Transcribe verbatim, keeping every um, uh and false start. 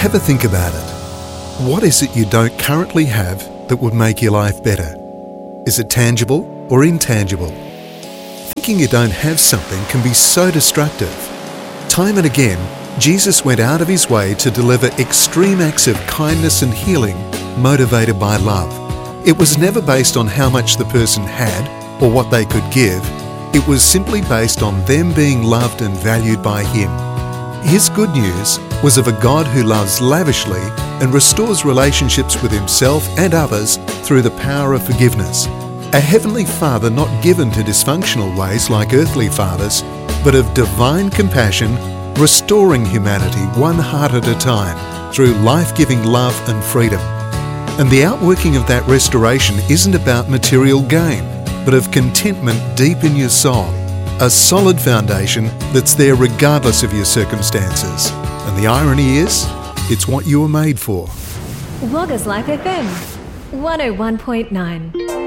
Have a think about it. What is it you don't currently have that would make your life better? Is it tangible or intangible? Thinking you don't have something can be so destructive. Time and again, Jesus went out of his way to deliver extreme acts of kindness and healing motivated by love. It was never based on how much the person had or what they could give. It was simply based on them being loved and valued by him. His good news was of a God who loves lavishly and restores relationships with himself and others through the power of forgiveness. A heavenly Father not given to dysfunctional ways like earthly fathers, but of divine compassion, restoring humanity one heart at a time through life-giving love and freedom. And the outworking of that restoration isn't about material gain, but of contentment deep in your soul, a solid foundation that's there regardless of your circumstances. And the irony is, it's what you were made for. Loggers Life F M, one oh one point nine.